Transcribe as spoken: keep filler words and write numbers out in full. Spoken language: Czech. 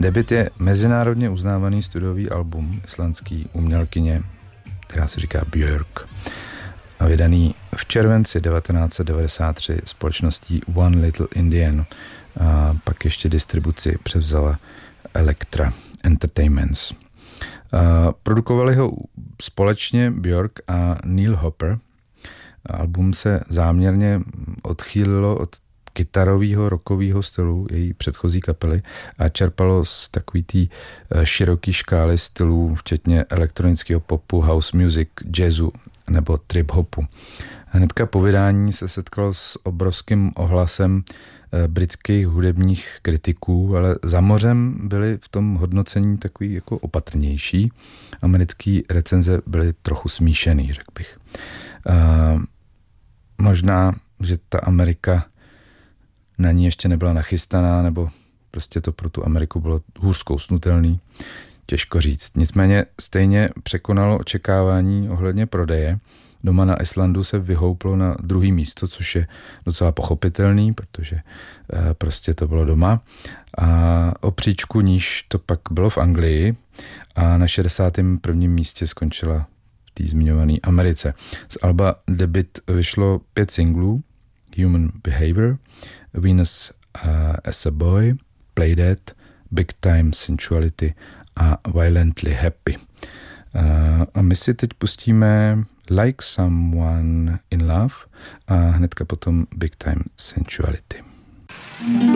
Debut je mezinárodně uznávaný studiový album islandský umělkyně, která se říká Björk, a vydaný v červenci devatenáct set devadesát tři společností One Little Indian. A pak ještě distribuci převzala Elektra Entertainments. A produkovali ho společně Björk a Neil Hopper. Album se záměrně odchýlilo od kytarového rockového stylu její předchozí kapely a čerpalo z takový tý široký škály stylů, včetně elektronického popu, house music, jazzu nebo trip hopu. Hnedka po vydání se setkalo s obrovským ohlasem britských hudebních kritiků, ale za mořem byly v tom hodnocení takový jako opatrnější. Americký recenze byly trochu smíšený, řekl bych. Uh, možná, že ta Amerika na ní ještě nebyla nachystaná, nebo prostě to pro tu Ameriku bylo hůř zkousnutelný. Těžko říct. Nicméně stejně překonalo očekávání ohledně prodeje. Doma na Islandu se vyhouplo na druhý místo, což je docela pochopitelný, protože e, prostě to bylo doma. A o příčku níž to pak bylo v Anglii a na šedesátém prvním místě skončila v té zmiňované Americe. Z alba Debut vyšlo pět singlů: Human Behavior, Venus uh, as a Boy, Play Dead, Big Time Sensuality a Violently Happy. Uh, a my si teď pustíme Like Someone in Love a hnedka potom Big Time Sensuality.